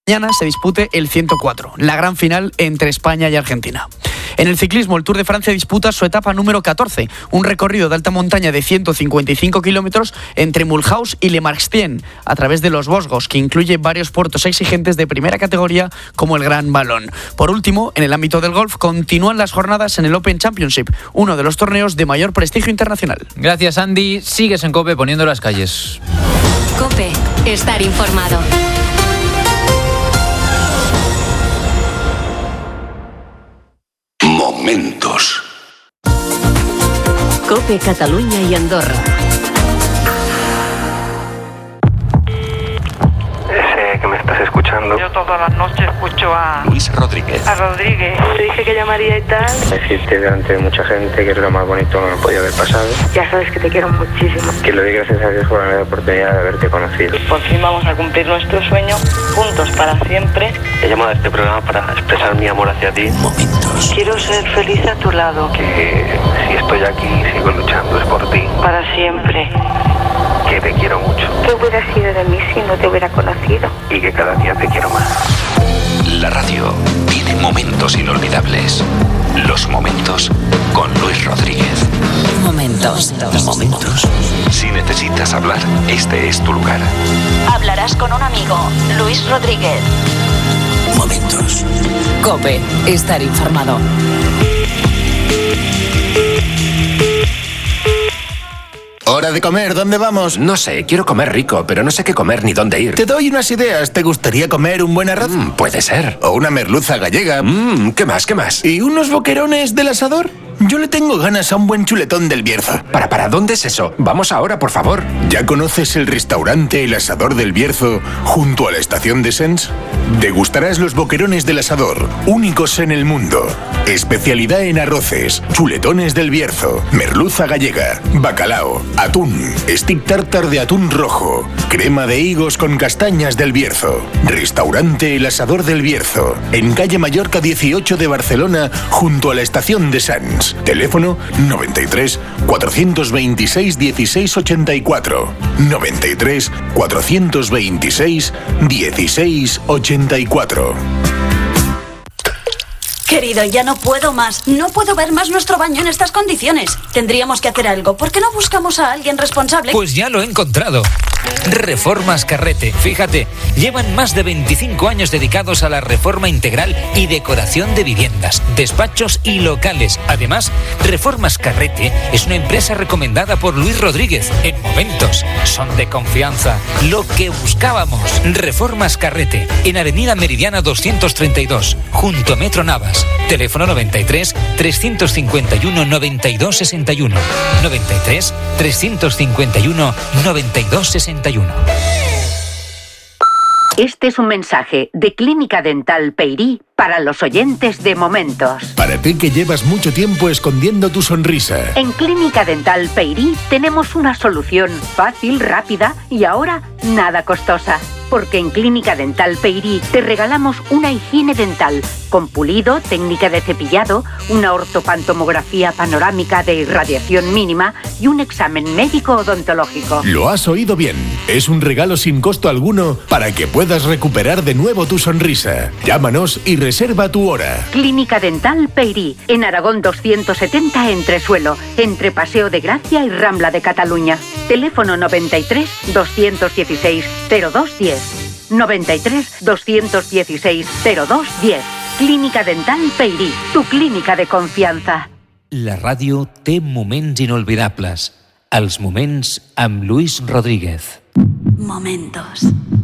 Mañana se dispute el 104, la gran final entre España y Argentina. En el ciclismo, el Tour de Francia disputa su etapa número 14, un recorrido de alta montaña de 155 kilómetros entre Mulhouse y Le Marchand, a través de los Vosgos, que incluye varios puertos exigentes de primera categoría como el Gran Valón. Por último, en el ámbito del golf, continúan las jornadas en el Open Championship, uno de los torneos de mayor prestigio internacional. Gracias, Andy. Sigues en COPE poniendo las calles. COPE, estar informado. Momentos. COPE Cataluña y Andorra. Sé que me estás escuchando. Yo todas las noches escucho a Luis Rodríguez. A Rodríguez. Te dije que llamaría y tal. Decirte delante de mucha gente que es lo más bonito que me podía haber pasado. Ya sabes que te quiero muchísimo. Que le doy gracias a Dios por la oportunidad de haberte conocido. Por fin vamos a cumplir nuestro sueño, juntos para siempre. He llamado a este programa para expresar mi amor hacia ti. Momentos. Quiero ser feliz a tu lado. Que si estoy aquí sigo luchando es por ti. Para siempre. Que te quiero mucho. ¿Qué hubiera sido de mí si no te hubiera conocido? Y que cada día te quiero más. La radio tiene momentos inolvidables. Los momentos con Luis Rodríguez. Momentos. Momentos. Si necesitas hablar, este es tu lugar. Hablarás con un amigo. Luis Rodríguez. Momentos. COPE, estar informado. Hora de comer, ¿dónde vamos? No sé, quiero comer rico, pero no sé qué comer ni dónde ir. Te doy unas ideas. ¿Te gustaría comer un buen arroz? Puede ser. O una merluza gallega. ¿Qué más, qué más? ¿Y unos boquerones del asador? Yo le tengo ganas a un buen chuletón del Bierzo. ¿Para dónde es eso? Vamos ahora, por favor. ¿Ya conoces el restaurante El Asador del Bierzo junto a la estación de Sens? Degustarás los boquerones del Asador, únicos en el mundo. Especialidad en arroces, chuletones del Bierzo, merluza gallega, bacalao, atún, stick tartar de atún rojo, crema de higos con castañas del Bierzo. Restaurante El Asador del Bierzo, en calle Mallorca 18 de Barcelona, junto a la estación de Sants. Teléfono 93 426 1684. 93 426 1684. Querido, ya no puedo más. No puedo ver más nuestro baño en estas condiciones. Tendríamos que hacer algo. ¿Por qué no buscamos a alguien responsable? Pues ya lo he encontrado. Reformas Carrete. Fíjate, llevan más de 25 años dedicados a la reforma integral y decoración de viviendas, despachos y locales. Además, Reformas Carrete es una empresa recomendada por Luis Rodríguez. En Momentos son de confianza. Lo que buscábamos. Reformas Carrete, en Avenida Meridiana 232, junto a Metro Navas. Teléfono 93 351 92 61. 93 351 92 61. Este es un mensaje de Clínica Dental Peirí para los oyentes de Momentos. Para ti que llevas mucho tiempo escondiendo tu sonrisa. En Clínica Dental Peirí tenemos una solución fácil, rápida y ahora nada costosa. Porque en Clínica Dental Peirí te regalamos una higiene dental con pulido, técnica de cepillado, una ortopantomografía panorámica de irradiación mínima y un examen médico odontológico. Lo has oído bien. Es un regalo sin costo alguno para que puedas recuperar de nuevo tu sonrisa. Llámanos y reserva tu hora. Clínica Dental Peirí, en Aragón 270 Entresuelo, entre Paseo de Gracia y Rambla de Cataluña. Teléfono 93 216 0210. 93 216 0210. Clínica Dental Peirí, tu clínica de confianza. La ràdio té moments inolvidables. Els moments amb Luis Rodríguez. Momentos.